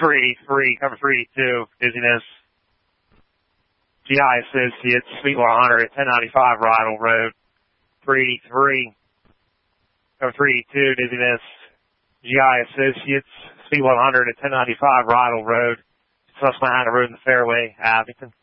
383, cover 382, dizziness. GI Associates, Sweetwater Hunter at 1095 Rydell Road. 383, cover 382, dizziness. GI Associates, Sweetwater Hunter at 1095 Rydell Road. Susquehanna Road in the fairway, Abington.